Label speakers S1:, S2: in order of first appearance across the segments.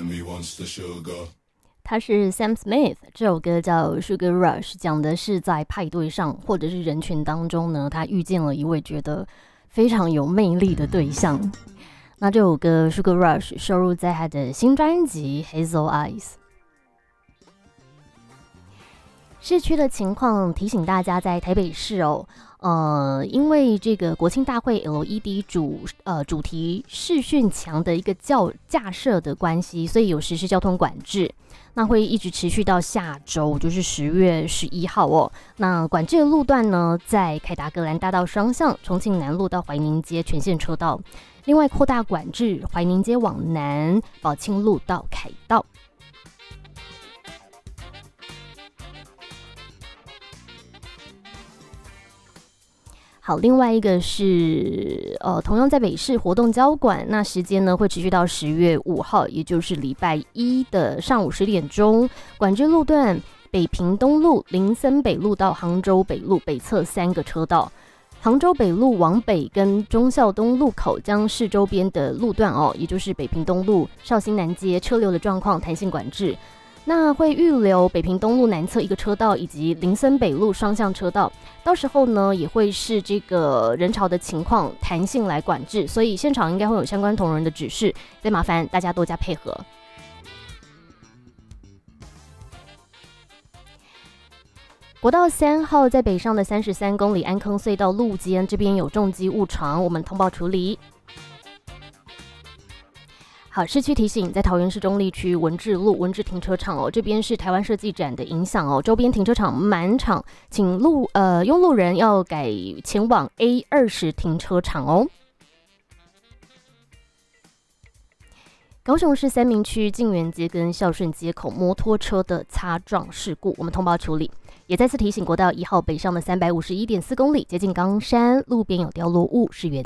S1: 他是 Sam Smith， 这首歌叫 Sugar Rush， 讲的是在派对上或者是人群当中呢，他遇见了一位觉得非常有魅力的对象。那这首歌 Sugar Rush 收录在他的新专辑 Hazel Eyes。市区的情况提醒大家，在台北市因为这个国庆大会 LED 主题视讯墙的一个架设的关系，所以有实施交通管制。那会一直持续到下周，就是10月11号哦。那管制的路段呢，在凯达格兰大道双向、重庆南路到怀宁街全线车道。另外扩大管制，怀宁街往南、宝庆路到凯道。好，另外一个是同样在北市活动交管，那时间呢会持续到10月5号，也就是礼拜一的上午10点钟。管制路段：北平东路、林森北路到杭州北路北侧3个车道。杭州北路往北跟忠孝东路口将市周边的路段也就是北平东路、绍兴南街车流的状况弹性管制。那会预留北平东路南侧1个车道以及林森北路双向车道，到时候呢也会是这个人潮的情况弹性来管制，所以现场应该会有相关同仁的指示，再麻烦大家多加配合。国道3号在北上的33公里安坑隧道路肩，这边有重机误闯，我们通报处理。好，市区提醒，在桃园市中立区文治路文治停车场这边是台湾设计展的影响周边停车场满场，请用路人要改前往 A20 停车场高雄市三民区晋园街跟孝顺街口摩托车的擦撞事故，我们通报处理。也再次提醒，国道1号北上的351.4公里接近冈山，路边有掉落物，是原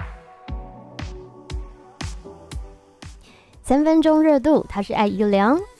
S1: 敲。3分钟热度，他是艾怡良。